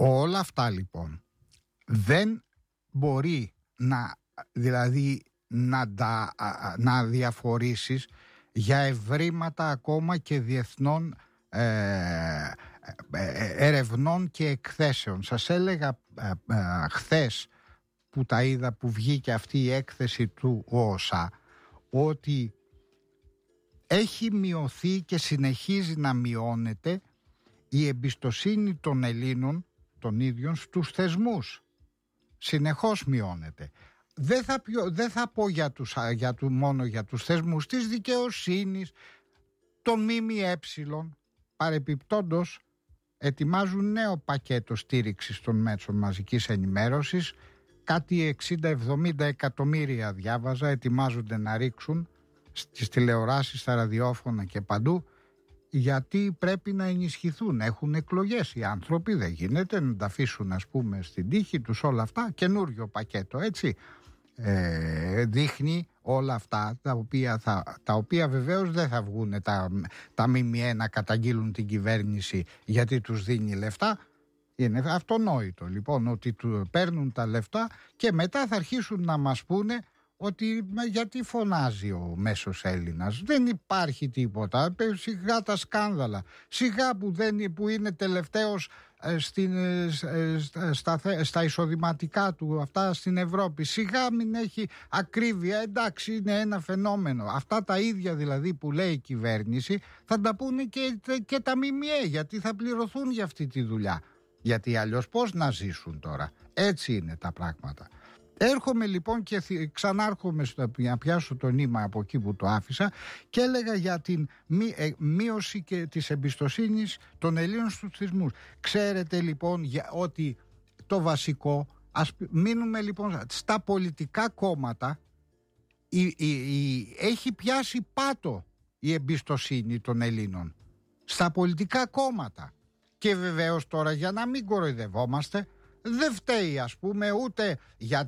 Όλα αυτά λοιπόν δεν μπορεί να διαφορήσεις για ευρήματα ακόμα και διεθνών ερευνών και εκθέσεων. Σας έλεγα χθες που τα είδα, που βγήκε αυτή η έκθεση του ΟΟΣΑ, ότι έχει μειωθεί και συνεχίζει να μειώνεται η εμπιστοσύνη των Ελλήνων των ίδιων στους θεσμούς. Συνεχώς μειώνεται. Δεν θα πω μόνο για τους θεσμούς της δικαιοσύνης, των ΜΜΕ. Παρεπιπτόντως ετοιμάζουν νέο πακέτο στήριξης των μέσων μαζικής ενημέρωσης. Κάτι 60-70 εκατομμύρια διάβαζα, ετοιμάζονται να ρίξουν στις τηλεοράσεις, στα ραδιόφωνα και παντού, γιατί πρέπει να ενισχυθούν. Έχουν εκλογές οι άνθρωποι, δεν γίνεται να τα αφήσουν στην τύχη τους όλα αυτά. Καινούριο πακέτο, έτσι, δείχνει όλα αυτά τα οποία βεβαίως δεν θα βγουν τα ΜΜΕ να καταγγείλουν την κυβέρνηση γιατί τους δίνει λεφτά. Είναι αυτονόητο λοιπόν ότι παίρνουν τα λεφτά και μετά θα αρχίσουν να μας πούνε ότι γιατί φωνάζει ο μέσος Έλληνας. Δεν υπάρχει τίποτα. Σιγά τα σκάνδαλα. Σιγά που είναι τελευταίος στα εισοδηματικά του αυτά στην Ευρώπη. Σιγά μην έχει ακρίβεια. Εντάξει, είναι ένα φαινόμενο. Αυτά τα ίδια δηλαδή που λέει η κυβέρνηση θα τα πούνε και τα ΜΜΕ, γιατί θα πληρωθούν για αυτή τη δουλειά. Γιατί αλλιώς πώς να ζήσουν τώρα. Έτσι είναι τα πράγματα. Έρχομαι λοιπόν και ξανάρχομαι να πιάσω το νήμα από εκεί που το άφησα και έλεγα για την μείωση και της εμπιστοσύνης των Ελλήνων στους θεσμούς. Ξέρετε λοιπόν ότι το βασικό, ας μείνουμε λοιπόν στα πολιτικά κόμματα, έχει πιάσει πάτο η εμπιστοσύνη των Ελλήνων στα πολιτικά κόμματα. Και βεβαίως τώρα, για να μην κοροϊδευόμαστε, δεν φταίει ούτε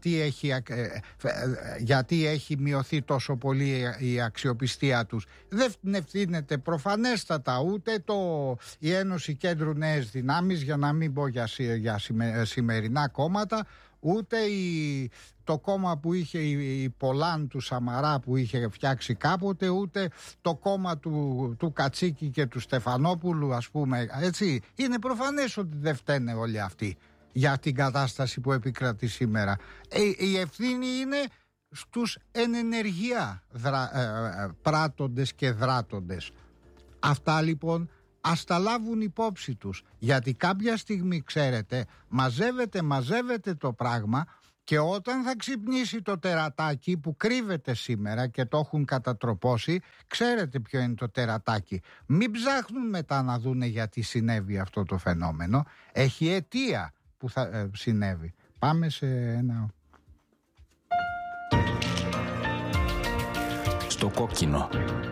γιατί έχει μειωθεί τόσο πολύ η αξιοπιστία τους. Δεν ευθύνεται προφανέστατα ούτε η Ένωση Κέντρου Νέες Δυνάμεις, για να μην πω για σημερινά κόμματα, ούτε το κόμμα που είχε η Πολάν του Σαμαρά που είχε φτιάξει κάποτε, ούτε το κόμμα του Κατσίκη και του Στεφανόπουλου, έτσι. Είναι προφανές ότι δεν φταίνε όλοι αυτοί για την κατάσταση που επικρατεί σήμερα. Η ευθύνη είναι στους εν ενεργεία πράττοντες και δράτοντες. Αυτά λοιπόν ας τα λάβουν υπόψη τους, γιατί κάποια στιγμή, ξέρετε, μαζεύεται το πράγμα και όταν θα ξυπνήσει το τερατάκι που κρύβεται σήμερα και το έχουν κατατροπώσει, ξέρετε ποιο είναι το τερατάκι. Μην ψάχνουν μετά να δούνε γιατί συνέβη αυτό το φαινόμενο. Έχει αιτία που θα συνέβη. Πάμε σε ένα... Στο κόκκινο.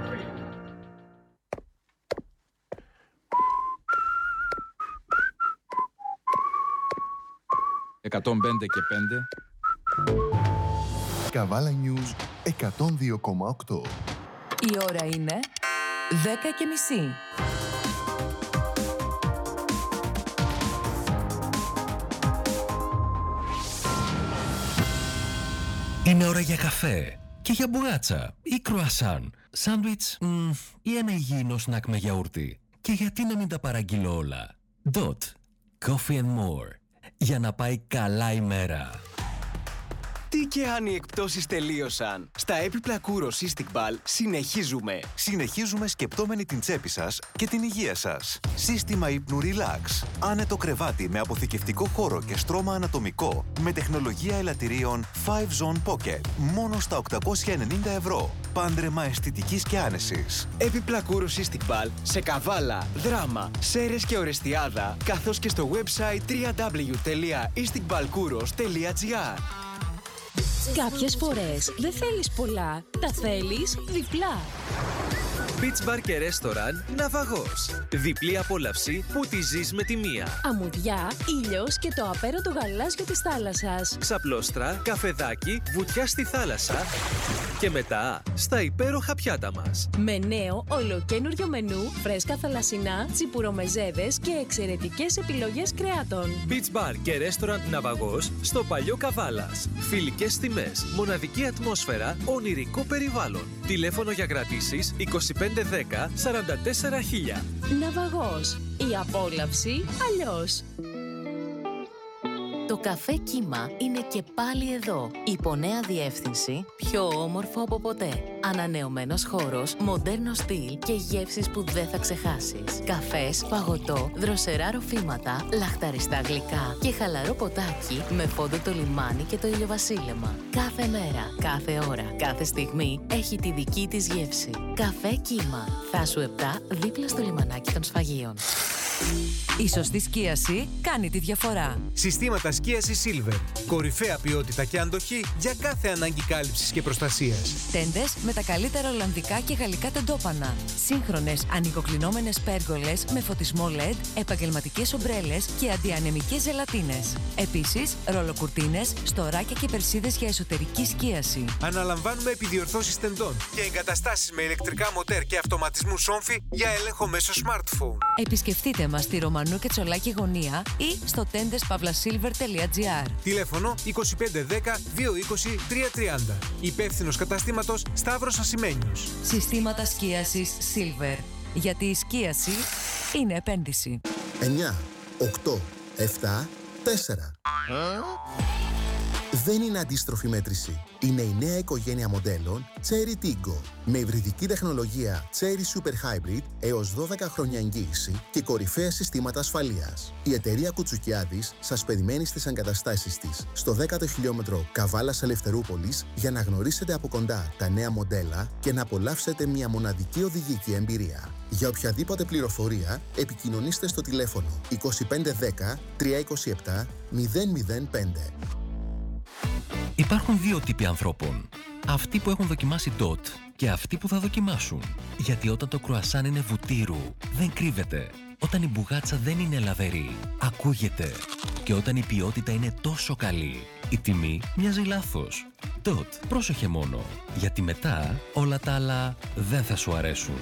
«105 και 5». Καβάλα News 102,8. Η ώρα είναι 10:30. Είναι ώρα για καφέ και για μπουγάτσα ή κρουασάν, σάντουιτς ή ένα υγιεινό σνακ με γιαούρτι. Και γιατί να μην τα παραγγείλω όλα. Dot Coffee and More. Για να πάει καλά η μέρα. Τι και αν οι εκπτώσεις τελείωσαν. Στα έπιπλα Kouros Cystic-Ball συνεχίζουμε. Συνεχίζουμε σκεπτόμενοι την τσέπη σας και την υγεία σας. Σύστημα ύπνου Relax. Άνετο κρεβάτι με αποθηκευτικό χώρο και στρώμα ανατομικό. Με τεχνολογία ελαττηρίων 5-Zone Pocket. Μόνο στα 890€. Πάντρεμα αισθητικής και άνεσης. Έπιπλα Kouros Cystic-Ball σε Καβάλα, Δράμα, Σέρρες και Ορεστιάδα, καθώς και στο website www.isticballkouros.gr. Κάποιες φορές δεν θέλεις πολλά, τα θέλεις διπλά. Beach Bar και Restaurant Ναυαγός. Διπλή απόλαυση που τη ζεις με τη μία. Αμμουδιά, ήλιος και το απέραντο γαλάζιο της θάλασσας. Ξαπλώστρα, καφεδάκι, βουτιά στη θάλασσα και μετά στα υπέροχα πιάτα μας. Με νέο ολοκένουργιο μενού, φρέσκα θαλασσινά, τσιπουρομεζέδες και εξαιρετικές επιλογές κρεάτων. Beach Bar και Restaurant Ναυαγός στο Παλιό Καβάλας. Φιλικές τιμές, μοναδική ατμόσφαιρα, ονειρικό περιβάλλον. Τηλέφωνο για κρατήσεις 2510 44 000. Ναυαγός. Η απόλαυση αλλιώς. Το καφέ Κύμα είναι και πάλι εδώ. Υπό νέα διεύθυνση, πιο όμορφο από ποτέ. Ανανεωμένος χώρος, μοντέρνο στυλ και γεύσεις που δεν θα ξεχάσεις. Καφές, παγωτό, δροσερά ροφήματα, λαχταριστά γλυκά και χαλαρό ποτάκι με φόντο το λιμάνι και το ηλιοβασίλεμα. Κάθε μέρα, κάθε ώρα, κάθε στιγμή έχει τη δική της γεύση. Καφέ Κύμα. Θάσου 7 δίπλα στο λιμανάκι των Σφαγείων. Η σωστή σκίαση κάνει τη διαφορά. Συστήματα σκίασης Silver. Κορυφαία ποιότητα και αντοχή για κάθε ανάγκη κάλυψης και προστασίας. Τέντες με τα καλύτερα ολλανδικά και γαλλικά τεντόπανα. Σύγχρονες ανοικοκλεινόμενες πέργολες με φωτισμό LED, επαγγελματικές ομπρέλες και αντιανεμικές ζελατίνες. Επίσης, ρολοκουρτίνες, στοράκια και περσίδες για εσωτερική σκίαση. Αναλαμβάνουμε επιδιορθώσεις τεντών και εγκαταστάσεις με ηλεκτρικά μοτέρ και αυτοματισμού σόμφι για έλεγχο μέσω smartphone. Επισκεφτείτε μας στη Ρωμανού και Τσολάκη γωνία ή στο tendeспavlasilver.gr. Τηλέφωνο 2510 220 330. Υπεύθυνος καταστήματος Σταύρος Ασημένιος. Συστήματα σκίασης Silver. Γιατί η σκίαση είναι επένδυση. 9, 8, 7, 4. Δεν είναι αντίστροφη μέτρηση. Είναι η νέα οικογένεια μοντέλων Chery Tiggo με υβριδική τεχνολογία Chery Super Hybrid έως 12 χρόνια εγγύηση και κορυφαία συστήματα ασφαλείας. Η εταιρεία Κουτσουκιάδης σας περιμένει στις εγκαταστάσεις της στο 10ο χιλιόμετρο Καβάλας Ελευθερούπολης για να γνωρίσετε από κοντά τα νέα μοντέλα και να απολαύσετε μια μοναδική οδηγική εμπειρία. Για οποιαδήποτε πληροφορία επικοινωνήστε στο τηλέφωνο 2510 327 005. Υπάρχουν δύο τύποι ανθρώπων. Αυτοί που έχουν δοκιμάσει DOT και αυτοί που θα δοκιμάσουν. Γιατί όταν το κρουασάν είναι βουτύρου, δεν κρύβεται. Όταν η μπουγάτσα δεν είναι λαβερή, ακούγεται. Και όταν η ποιότητα είναι τόσο καλή, η τιμή μοιάζει λάθος. DOT, πρόσεχε μόνο. Γιατί μετά όλα τα άλλα δεν θα σου αρέσουν.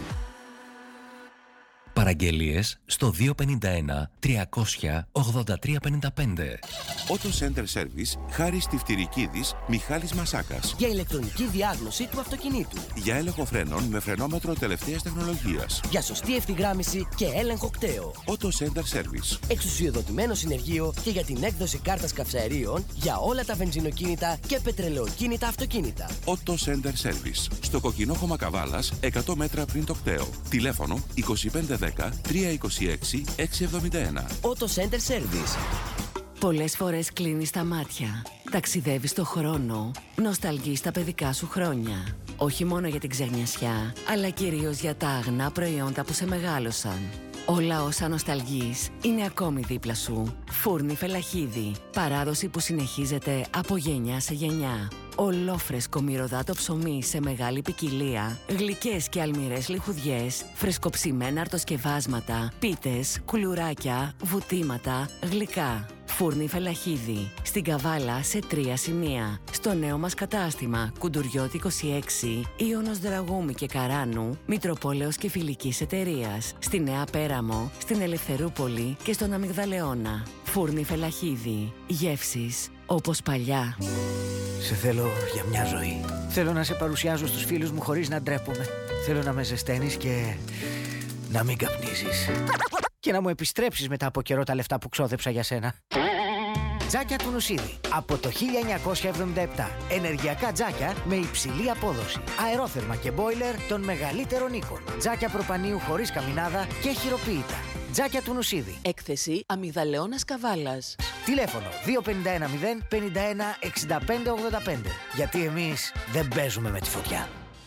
Παραγγελίες στο 251 300 8355. Auto Center Service, Χάρης Τυφτυρικίδης, Μιχάλης Μασάκας. Για ηλεκτρονική διάγνωση του αυτοκινήτου. Για έλεγχο φρένων με φρενόμετρο τελευταίας τεχνολογίας. Για σωστή ευθυγράμμιση και έλεγχο κταίου. Auto Center Service. Εξουσιοδοτημένο συνεργείο και για την έκδοση κάρτας καυσαερίων για όλα τα βενζινοκίνητα και πετρελαιοκίνητα αυτοκίνητα. Auto Center Service. Στο Κοκκινόχωμα Καβάλας, 100 μέτρα πριν το κταίο. Τηλέφωνο 2510 326 671. Auto Center Service. Πολλές φορές κλείνεις τα μάτια, ταξιδεύεις στο χρόνο, νοσταλγείς τα παιδικά σου χρόνια. Όχι μόνο για την ξεγνιασιά, αλλά κυρίως για τα αγνά προϊόντα που σε μεγάλωσαν. Όλα όσα νοσταλγείς είναι ακόμη δίπλα σου. Φούρνη Φελαχίδη. Παράδοση που συνεχίζεται από γενιά σε γενιά. Ολόφρεσκο μυρωδάτο ψωμί σε μεγάλη ποικιλία, γλυκές και αλμυρές λιχουδιές, φρεσκοψημένα αρτοσκευάσματα, πίτες, κουλουράκια, βουτήματα, γλυκά. Φούρνη Φελαχίδη. Στην Καβάλα σε 3 σημεία. Στο νέο μας κατάστημα Κουντουριώτη 26, Ιωνος Δραγούμη και Καράνου, Μητροπόλεως και Φιλικής Εταιρείας. Στη Νέα Πέραμο, στην Ελευθερούπολη και στον Αμυγδαλεώνα. Φούρνη Φελαχίδη. Γεύσεις όπως παλιά. Σε θέλω για μια ζωή. Θέλω να σε παρουσιάζω στους φίλους μου χωρίς να ντρέπομαι. Θέλω να με ζεσταίνεις και να μην καπνίζεις. Και να μου επιστρέψεις μετά από καιρό τα λεφτά που ξόδεψα για σένα. Τζάκια του Νουσίδη. Από το 1977. Ενεργειακά τζάκια με υψηλή απόδοση. Αερόθερμα και μπόιλερ των μεγαλύτερων οίκων. Τζάκια προπανίου χωρίς καμινάδα και χειροποίητα. Τζάκια του Νουσίδη. Έκθεση Αμυγδαλεώνας Καβάλας. Τηλέφωνο 251 0 51 65 85. Γιατί εμείς δεν παίζουμε με τη φωτιά.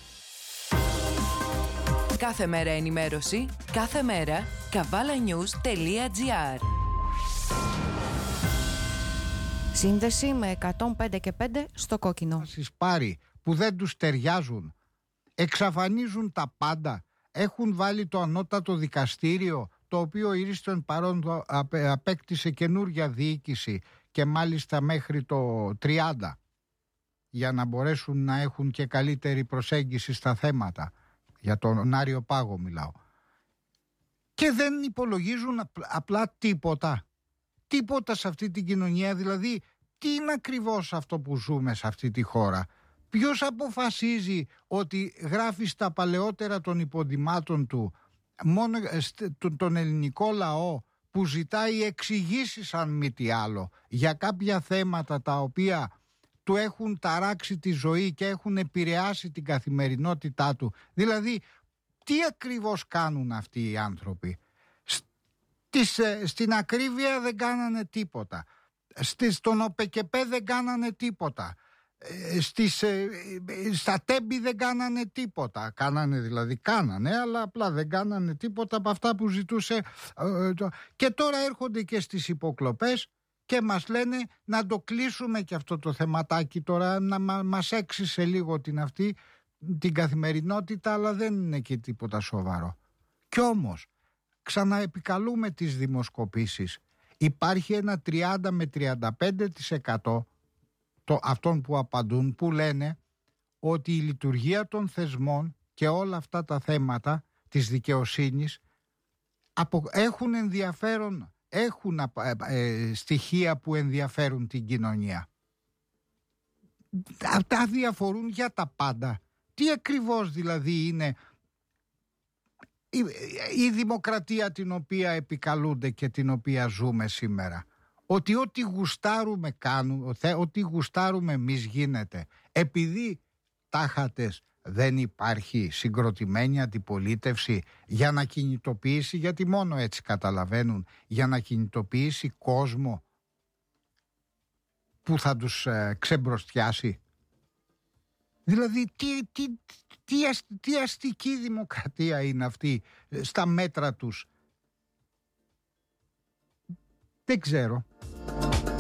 Κάθε μέρα ενημέρωση, κάθε μέρα kavalanews.gr. Σύνδεση με 105 και 5 στο κόκκινο. Πάρει που δεν τους ταιριάζουν, εξαφανίζουν τα πάντα, έχουν βάλει το ανώτατο δικαστήριο, το οποίο ήρθε παρόν απέκτησε καινούρια διοίκηση και μάλιστα μέχρι το 30, για να μπορέσουν να έχουν και καλύτερη προσέγγιση στα θέματα. Για τον Άριο Πάγο μιλάω. Και δεν υπολογίζουν απλά τίποτα. Τίποτα σε αυτή την κοινωνία. Δηλαδή, τι είναι ακριβώς αυτό που ζούμε σε αυτή τη χώρα? Ποιος αποφασίζει ότι γράφει στα παλαιότερα των υποδημάτων του μόνο τον ελληνικό λαό, που ζητάει εξηγήσεις, αν μη τι άλλο, για κάποια θέματα τα οποία του έχουν ταράξει τη ζωή και έχουν επηρεάσει την καθημερινότητά του? Δηλαδή, τι ακριβώς κάνουν αυτοί οι άνθρωποι? Στην ακρίβεια δεν κάνανε τίποτα. Στον ΟΠΕΚΕΠΕ δεν κάνανε τίποτα. Στα Τέμπη δεν κάνανε τίποτα. Κάνανε, αλλά απλά δεν κάνανε τίποτα από αυτά που ζητούσε. Και τώρα έρχονται και στις υποκλοπές και μας λένε να το κλείσουμε και αυτό το θεματάκι τώρα, να μας έξισε λίγο την καθημερινότητα, αλλά δεν είναι και τίποτα σοβαρό. Κι όμως ξαναεπικαλούμε τις δημοσκοπήσεις. Υπάρχει ένα 30 με 35% αυτών που απαντούν, που λένε ότι η λειτουργία των θεσμών και όλα αυτά τα θέματα της δικαιοσύνης έχουν ενδιαφέρον, έχουν στοιχεία που ενδιαφέρουν την κοινωνία. Αυτά διαφορούν για τα πάντα. Τι ακριβώς δηλαδή είναι η δημοκρατία την οποία επικαλούνται και την οποία ζούμε σήμερα? Ότι ό,τι γουστάρουμε κάνουμε, ό,τι γουστάρουμε εμείς γίνεται. Επειδή τάχατες δεν υπάρχει συγκροτημένη αντιπολίτευση για να κινητοποιήσει, γιατί μόνο έτσι καταλαβαίνουν, για να κινητοποιήσει κόσμο που θα τους ξεμπροστιάσει. Δηλαδή τι αστική δημοκρατία είναι αυτή στα μέτρα τους? Δεν ξέρω.